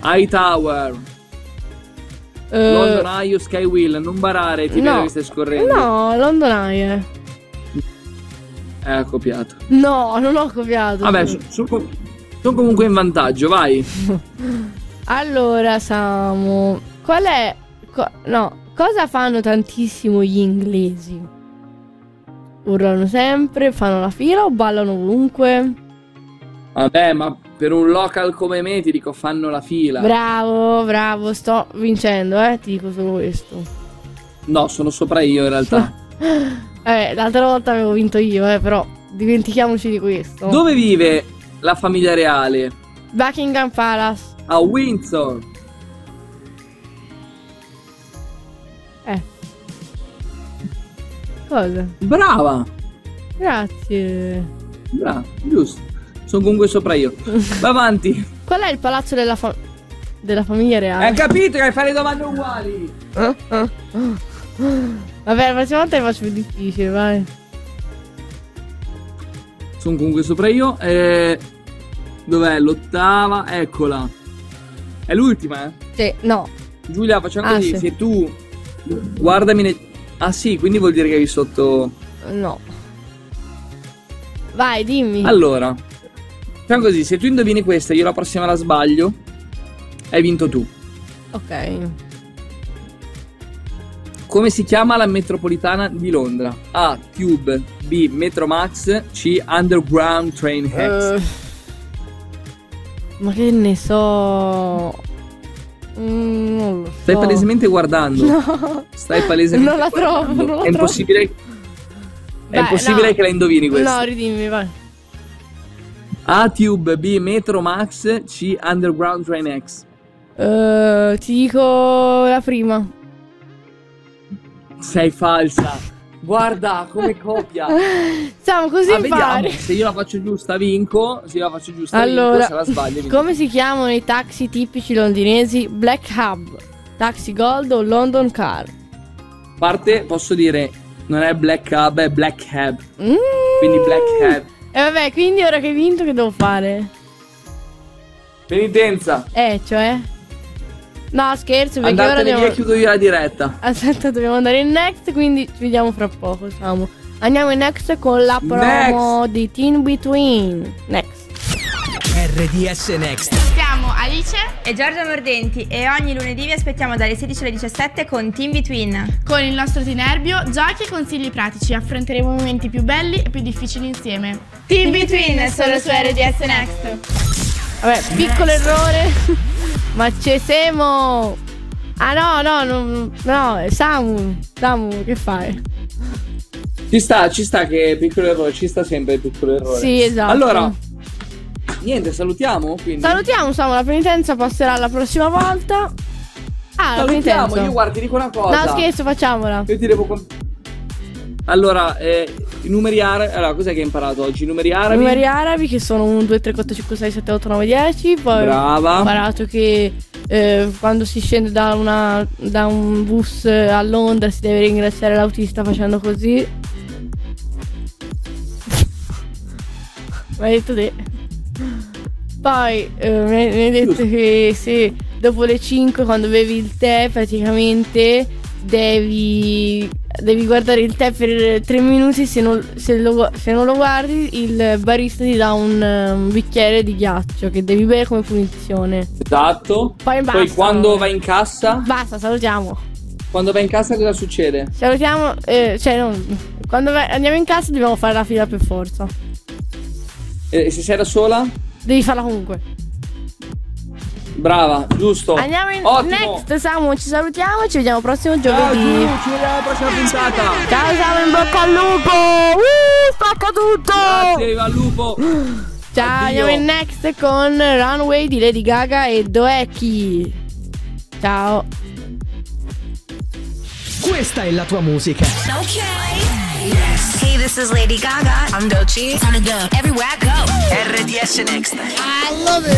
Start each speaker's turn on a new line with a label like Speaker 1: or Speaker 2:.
Speaker 1: Hightower. London Eye o Sky Wheel. Non barare, ti vedo che stai scorrendo.
Speaker 2: No, London Eye.
Speaker 1: Ha copiato.
Speaker 2: No, non ho copiato.
Speaker 1: Vabbè, sono comunque in vantaggio, vai.
Speaker 2: Allora, Samu, qual è... cosa fanno tantissimo gli inglesi? Urlano sempre, fanno la fila o ballano ovunque?
Speaker 1: Vabbè, ma per un local come me ti dico fanno la fila.
Speaker 2: Bravo, sto vincendo, ti dico solo questo.
Speaker 1: No, sono sopra io in realtà.
Speaker 2: L'altra volta avevo vinto io, però dimentichiamoci di questo.
Speaker 1: Dove vive la famiglia reale?
Speaker 2: Buckingham Palace.
Speaker 1: A Windsor.
Speaker 2: Cosa?
Speaker 1: Brava.
Speaker 2: Grazie.
Speaker 1: Brava, giusto. Sono comunque sopra io. Va avanti.
Speaker 2: Qual è il palazzo della famiglia reale?
Speaker 1: Hai capito che fai le domande uguali.
Speaker 2: Vabbè, la prossima volta le faccio più difficile, vai.
Speaker 1: Sono comunque sopra io. Dov'è? L'ottava. Eccola. È l'ultima,
Speaker 2: Sì, no.
Speaker 1: Giulia, facciamo così.
Speaker 2: Sì.
Speaker 1: Se tu guardami Ah sì, quindi vuol dire che eri sotto...
Speaker 2: No. Vai, dimmi.
Speaker 1: Allora, facciamo così. Se tu indovini questa e io la prossima la sbaglio, hai vinto tu.
Speaker 2: Ok.
Speaker 1: Come si chiama la metropolitana di Londra? A. Tube. B. Metromax. C. Underground Train X.
Speaker 2: Ma che ne so. Non lo so.
Speaker 1: Stai palesemente guardando.
Speaker 2: No.
Speaker 1: Stai palesemente
Speaker 2: non la
Speaker 1: guardando.
Speaker 2: trovo, non la
Speaker 1: È impossibile. È impossibile che la indovini questa.
Speaker 2: No, ridimmi, vai.
Speaker 1: A. Tube. B. Metromax. C. Underground Train X.
Speaker 2: Ti dico la prima.
Speaker 1: Sei falsa. Guarda come copia.
Speaker 2: Siamo così
Speaker 1: vediamo.
Speaker 2: pari.
Speaker 1: Se io la faccio giusta vinco. Se io la faccio giusta
Speaker 2: allora,
Speaker 1: vinco. Se la sbaglio vinco.
Speaker 2: Come si chiamano i taxi tipici londinesi? Black Cab, Taxi Gold o London Car?
Speaker 1: A parte posso dire, non è Black Cab, è Black Cab. Quindi Black Cab.
Speaker 2: E vabbè, quindi ora che hai vinto che devo fare?
Speaker 1: Penitenza.
Speaker 2: Cioè? No, scherzo, perché
Speaker 1: Andatene
Speaker 2: ora
Speaker 1: via,
Speaker 2: dobbiamo...
Speaker 1: chiudo io la diretta.
Speaker 2: Aspetta, dobbiamo andare in next, quindi ci vediamo fra poco, Samu. Andiamo in next con la promo di Teen Between. Next.
Speaker 3: RDS Next.
Speaker 4: Siamo Alice e Giorgia Mordenti e ogni lunedì vi aspettiamo dalle 16 alle 17 con Teen Between.
Speaker 5: Con il nostro Tinerbio, giochi e consigli pratici. Affronteremo i momenti più belli e più difficili insieme.
Speaker 4: Teen Between solo su RDS Next.
Speaker 2: Vabbè, piccolo errore. Ma ci siamo. Ah no, Samu, che fai?
Speaker 1: Ci sta che piccolo errore, ci sta sempre il piccolo errore.
Speaker 2: Sì, esatto.
Speaker 1: Allora, niente, salutiamo quindi.
Speaker 2: Salutiamo, Samu, la penitenza passerà la prossima volta. La
Speaker 1: salutiamo,
Speaker 2: penitenza.
Speaker 1: io guarda, ti dico una cosa.
Speaker 2: No, scherzo, facciamola.
Speaker 1: Io ti devo allora, i numeri arabi. Allora, cos'è che hai imparato oggi? I numeri arabi?
Speaker 2: I numeri arabi che sono 1, 2, 3, 4, 5, 6, 7, 8, 9, 10. Poi
Speaker 1: brava.
Speaker 2: ho imparato che quando si scende da un bus a Londra si deve ringraziare l'autista facendo così. Mi hai detto te. Poi mi hai detto che se dopo le 5 quando bevi il tè praticamente devi guardare il tè per 3 minuti. Se non lo guardi il barista ti dà un bicchiere di ghiaccio che devi bere come punizione.
Speaker 1: Esatto.
Speaker 2: Poi
Speaker 1: Poi quando vai in cassa?
Speaker 2: Basta, salutiamo.
Speaker 1: Quando vai in cassa cosa succede?
Speaker 2: Salutiamo, quando andiamo in cassa dobbiamo fare la fila per forza.
Speaker 1: E se sei da sola?
Speaker 2: Devi farla comunque.
Speaker 1: Brava, giusto.
Speaker 2: Andiamo in
Speaker 1: Ottimo.
Speaker 2: next, Samu, ci salutiamo e ci vediamo prossimo giovedì.
Speaker 1: Ciao, ci vediamo alla prossima puntata.
Speaker 2: Ciao Samu, in bocca al lupo. Spacca tutto.
Speaker 1: Grazie, viva il lupo.
Speaker 2: Ciao,
Speaker 1: addio.
Speaker 2: andiamo in next con Runway di Lady Gaga e Doeki. Ciao.
Speaker 3: Questa è la tua musica.
Speaker 6: Okay. Yes. Hey, this is Lady Gaga. I'm Doechii. Time to go. Everywhere I go.
Speaker 3: RDS Next.
Speaker 5: I love it.